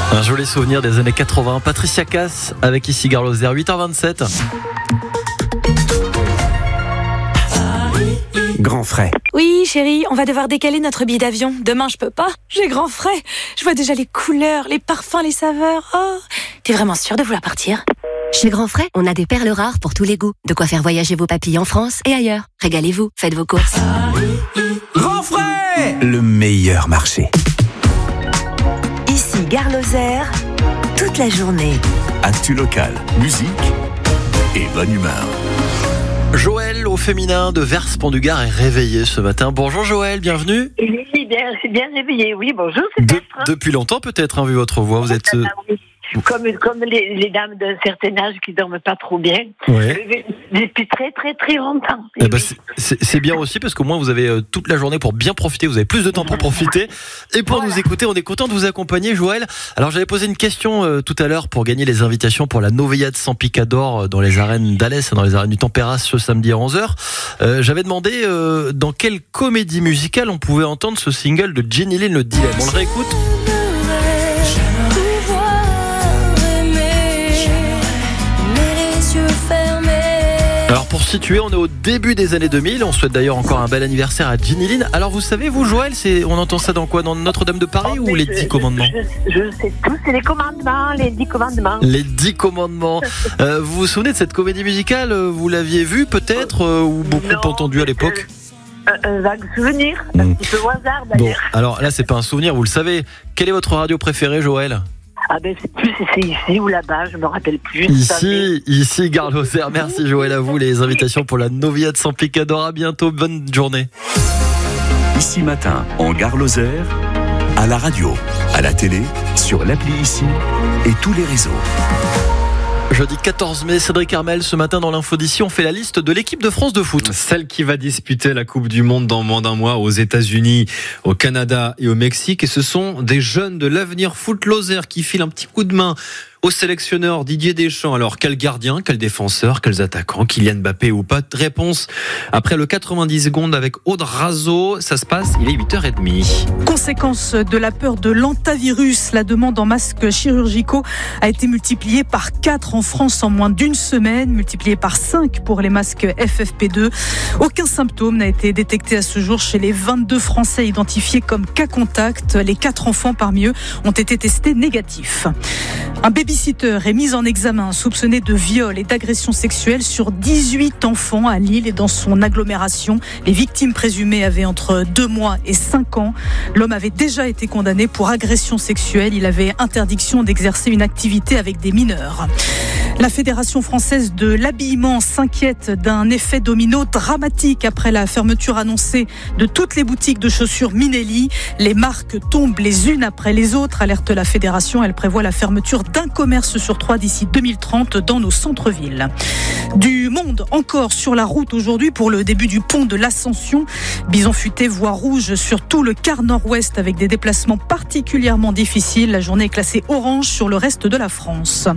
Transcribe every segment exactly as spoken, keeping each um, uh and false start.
Un joli souvenir des années quatre-vingts. Patricia Cass avec ici Gare Lozère, huit heures vingt-sept. Grand frais. Oui, chérie, on va devoir décaler notre billet d'avion. Demain, je peux pas. J'ai grand frais. Je vois déjà les couleurs, les parfums, les saveurs. Oh, t'es vraiment sûre de vouloir partir ? Chez Grand Frais, on a des perles rares pour tous les goûts. De quoi faire voyager vos papilles en France et ailleurs. Régalez-vous, faites vos courses. Grand frais, le meilleur marché. Ici Gare Lozère, toute la journée. Actu local, musique et bonne humeur. Joël, au féminin de Vers-Pont-du-Gard, est réveillé ce matin. Bonjour Joël, bienvenue. Oui, bien, c'est bien réveillé. Oui, bonjour. De, depuis longtemps peut-être, hein, vu votre voix. Vous êtes... Comme, comme les, les dames d'un certain âge qui dorment pas trop bien. Ouais. Depuis très très très longtemps. Eh ben, c'est, c'est, c'est bien aussi parce qu'au moins vous avez euh, toute la journée pour bien profiter. Vous avez plus de temps pour profiter et pour voilà. Nous écouter. On est content de vous accompagner, Joël. Alors j'avais posé une question euh, tout à l'heure pour gagner les invitations pour la Noveyade San Picador euh, dans les arènes d'Alès, dans les arènes du Tempéras ce samedi à onze heures. Euh, j'avais demandé euh, dans quelle comédie musicale on pouvait entendre ce single de Jenny Lynn, Le Dilemme. On le réécoute. Alors pour situer, on est au début des années deux mille. On souhaite d'ailleurs encore un bel anniversaire à Jenny Lynn. Alors vous savez, vous Joël, c'est, on entend ça dans quoi ? Dans Notre-Dame de Paris oh, ou les je, Dix Commandements ? je, je sais tout, c'est les commandements, les Dix Commandements. Les Dix Commandements. euh, vous vous souvenez de cette comédie musicale ? Vous l'aviez vue peut-être euh, ou beaucoup non, entendu à l'époque ? Un, un vague souvenir, mmh. un petit peu au hasard d'ailleurs. Bon, alors là c'est pas un souvenir, vous le savez. Quelle est votre radio préférée, Joël ? Ah ben c'est plus c'est ici ou là-bas, je me rappelle plus. Ici, ici Gare Lozère. Merci Joël, à vous les invitations pour la Noveyade San Picador. À bientôt, bonne journée. Ici Matin en Gare Lozère, à la radio, à la télé, sur l'appli Ici et tous les réseaux. Jeudi quatorze mai, Cédric Armel, ce matin dans l'info d'ici, on fait la liste de l'équipe de France de foot. Celle qui va disputer la Coupe du Monde dans moins d'un mois aux États-Unis, au Canada et au Mexique. Et ce sont des jeunes de l'Avenir Foot Lozère qui filent un petit coup de main au sélectionneur Didier Deschamps. Alors, quel gardien, quel défenseur, quels attaquants, Kylian Mbappé ou pas ? Réponse après le quatre-vingt-dix secondes avec Aude Razo. Ça se passe, il est huit heures trente. Conséquence de la peur de l'antavirus, la demande en masques chirurgicaux a été multipliée par quatre en France en moins d'une semaine, multipliée par cinq pour les masques F F P deux. Aucun symptôme n'a été détecté à ce jour chez les vingt-deux Français identifiés comme cas contact. Les quatre enfants parmi eux ont été testés négatifs. Un babysitter est mis en examen soupçonné de viol et d'agression sexuelle sur dix-huit enfants à Lille et dans son agglomération. Les victimes présumées avaient entre deux mois et cinq ans. L'homme avait déjà été condamné pour agression sexuelle. Il avait interdiction d'exercer une activité avec des mineurs. La Fédération française de l'habillement s'inquiète d'un effet domino dramatique après la fermeture annoncée de toutes les boutiques de chaussures Minelli. Les marques tombent les unes après les autres, alerte la Fédération. Elle prévoit la fermeture d'un commerce sur trois d'ici deux mille trente dans nos centres-villes. Du monde encore sur la route aujourd'hui pour le début du pont de l'Ascension. Bison futé, voie rouge sur tout le quart nord-ouest avec des déplacements particulièrement difficiles. La journée est classée orange sur le reste de la France.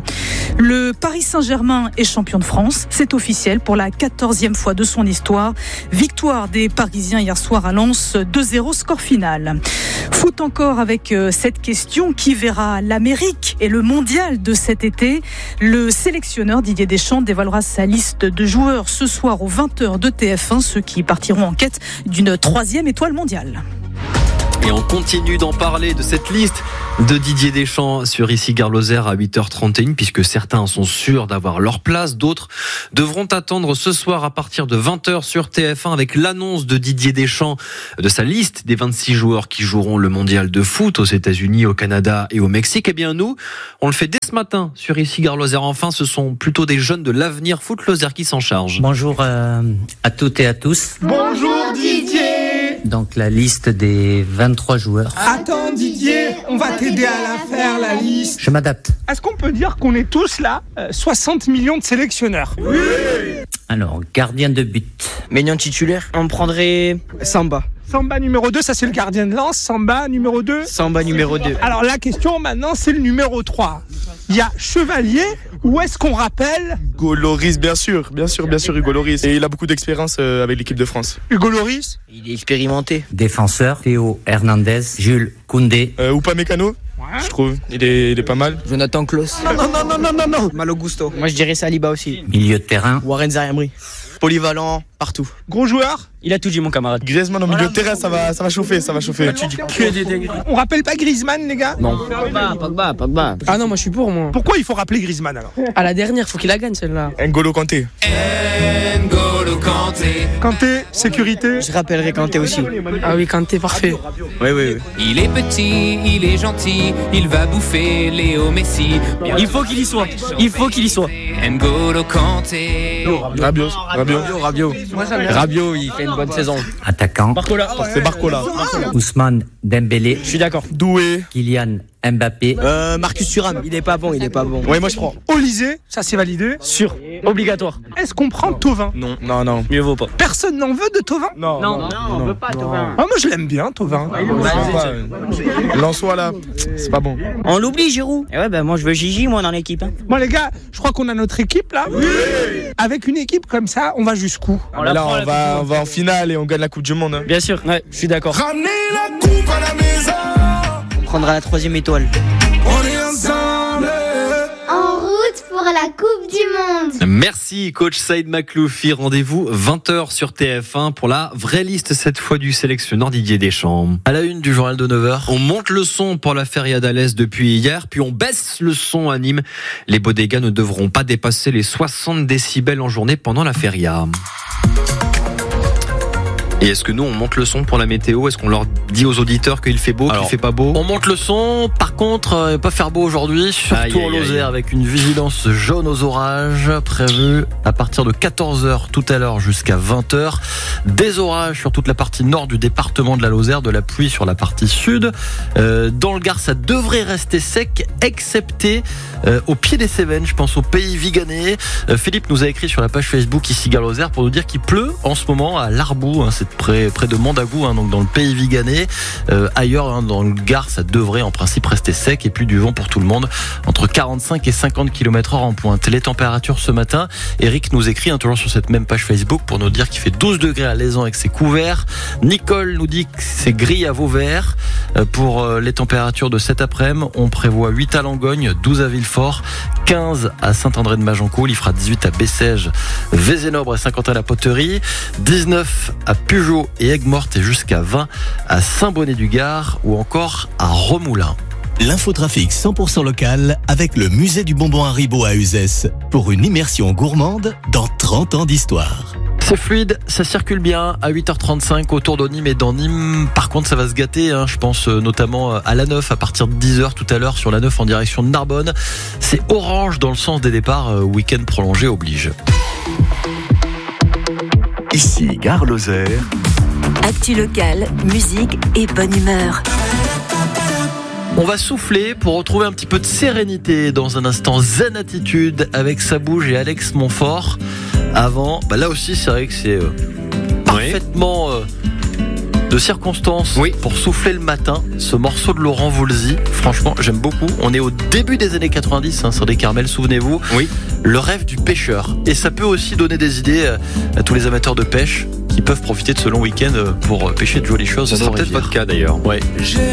Le Paris Saint-Germain est champion de France. C'est officiel pour la quatorzième fois de son histoire. Victoire des Parisiens hier soir à Lens, deux zéro score final. Foot encore avec cette question, qui verra l'Amérique et le mondial de cet été ? Le sélectionneur Didier Deschamps dévoilera sa liste de joueurs ce soir aux vingt heures de T F un, ceux qui partiront en quête d'une troisième étoile mondiale. Et on continue d'en parler de cette liste de Didier Deschamps sur ici Gare Lozère à huit heures trente et une, puisque certains sont sûrs d'avoir leur place, d'autres devront attendre ce soir à partir de vingt heures sur T F un avec l'annonce de Didier Deschamps de sa liste des vingt-six joueurs qui joueront le mondial de foot aux États-Unis, au Canada et au Mexique. Eh bien nous, on le fait dès ce matin sur ici Gare Lozère. Enfin, ce sont plutôt des jeunes de l'Avenir Foot Lozère qui s'en chargent. Bonjour euh, à toutes et à tous. Bonjour Didier. Donc la liste des vingt-trois joueurs. Attends Didier, on va t'aider à la faire la liste. Je m'adapte. Est-ce qu'on peut dire qu'on est tous là euh, soixante millions de sélectionneurs ? Oui. Alors, gardien de but. Maignan titulaire. On prendrait Samba. Samba numéro deux, ça c'est le gardien de lance. Samba numéro deux. Samba numéro deux. Alors la question maintenant, c'est le numéro trois. Il y a Chevalier, ou est-ce qu'on rappelle Hugo Lloris, bien sûr, bien sûr, bien sûr, Hugo Lloris. Et il a beaucoup d'expérience euh, avec l'équipe de France. Hugo Lloris ? Il est expérimenté. Défenseur, Théo Hernandez, Jules Koundé. Euh, Upamecano. Ouais, je trouve. Il est, il est pas mal. Jonathan Klaus. Non, non, non, non, non, non. Malo Gusto. Moi, je dirais Saliba aussi. Milieu de terrain. Warren Zaïre-Emery. Polyvalent, partout. Gros joueur. Il a tout dit, mon camarade. Griezmann au milieu de terrain, ça va, ça va chauffer, ça va chauffer. Tu dis que des dingueries. On rappelle pas Griezmann, les gars? Non. Pogba, Pogba, Pogba. Ah non, moi je suis pour, moi. Pourquoi il faut rappeler Griezmann alors? À la dernière, faut qu'il la gagne celle-là. N'Golo Kanté. N'Golo Kanté. Kanté, sécurité. Je rappellerai Kanté aussi. Ah oui, Kanté, parfait. Oui, oui, oui. Il est petit, il est gentil, il va bouffer Léo Messi. Il faut qu'il y soit. Il faut qu'il y soit. N'Golo Kanté. Rabiot, Rabiot. Rabiot. Rabiot, il fait une bonne saison. Attaquant. Barcola. C'est Barcola. Ousmane Dembélé. Je suis d'accord. Doué. Kylian Mbappé. Euh, Marcus Thuram. Il est pas bon, il est pas bon. Ouais, moi je prends. Olysée, ça c'est validé. Sûr. Obligatoire. Est-ce qu'on prend Thauvin? Non, non, non. Mieux vaut pas. Personne n'en veut de Thauvin? Non, non, non, on veut pas Thauvin. Ah, moi je l'aime bien, Thauvin. Lançois là, c'est pas bon. On l'oublie, Giroud. Eh ouais, ben moi je veux Gigi, moi dans l'équipe. Hein. Bon les gars, je crois qu'on a notre équipe là. Oui. Avec une équipe comme ça, on va jusqu'où? On là, on va, on va en finale et on gagne la Coupe du Monde. Hein. Bien sûr, ouais, je suis d'accord. Ramenez la coupe à la maison. On prendra la troisième étoile. On est ensemble. En route pour la Coupe du Monde. Merci coach Saïd Makloufi. Rendez-vous vingt heures sur T F un pour la vraie liste cette fois du sélectionneur Didier Deschamps. À la une du journal de neuf heures. On monte le son pour la Feria d'Alès depuis hier, puis on baisse le son à Nîmes. Les bodegas ne devront pas dépasser les soixante décibels en journée pendant la Feria. Et est-ce que nous, on monte le son pour la météo? Est-ce qu'on leur dit aux auditeurs qu'il fait beau, qu'il fait pas beau? On monte le son. Par contre, euh, pas faire beau aujourd'hui, surtout Aïe, aïe, en Lozère, aïe. avec une vigilance jaune aux orages prévue à partir de quatorze heures tout à l'heure jusqu'à vingt heures. Des orages sur toute la partie nord du département de la Lozère, de la pluie sur la partie sud. Euh, dans le Gard, ça devrait rester sec, excepté euh, au pied des Cévennes, je pense au pays Viganais. Euh, Philippe nous a écrit sur la page Facebook ici Gare Lozère pour nous dire qu'il pleut en ce moment à Larbou, hein, c'est près, près de Mondagou, hein, donc dans le pays Viganais. Euh, ailleurs, hein, dans le Gard, ça devrait en principe rester sec et puis du vent pour tout le monde, entre quarante-cinq et cinquante kilomètres heure en pointe. Les températures ce matin, Eric nous écrit, hein, toujours sur cette même page Facebook, pour nous dire qu'il fait douze degrés à Lézan avec ses couverts. Nicole nous dit que c'est gris à Vauvert. Euh, pour euh, les températures de cet après-midi, on prévoit huit à Langogne, douze à Villefort, quinze à Saint-André-de-Magencoul, il fera dix-huit à Bessèges, Vézénobre et Saint-Quentin à la Poterie, dix-neuf à Pujol et Aigues-Mortes et jusqu'à vingt à Saint-Bonnet-du-Gard ou encore à Remoulins. L'infotrafic cent pour cent local avec le musée du bonbon Haribo à Uzès pour une immersion gourmande dans trente ans d'histoire. C'est fluide, ça circule bien à huit heures trente-cinq autour de Nîmes et dans Nîmes. Par contre, ça va se gâter, hein, je pense notamment à la neuf à partir de dix heures tout à l'heure sur la neuf en direction de Narbonne. C'est orange dans le sens des départs, week-end prolongé oblige. Ici, Gare Lozère. Actu locale, musique et bonne humeur. On va souffler pour retrouver un petit peu de sérénité dans un instant. Zen Attitude avec Sabouge et Alex Montfort. Avant, bah là aussi c'est vrai que c'est euh, parfaitement euh, de circonstances oui. pour souffler le matin. Ce morceau de Laurent Voulzy, franchement j'aime beaucoup. On est au début des années quatre-vingt-dix, hein, sur des Carmel, souvenez-vous. Oui. Le rêve du pêcheur. Et ça peut aussi donner des idées euh, à tous les amateurs de pêche qui peuvent profiter de ce long week-end pour pêcher de jolies choses. Ce sera peut-être votre cas d'ailleurs. Ouais.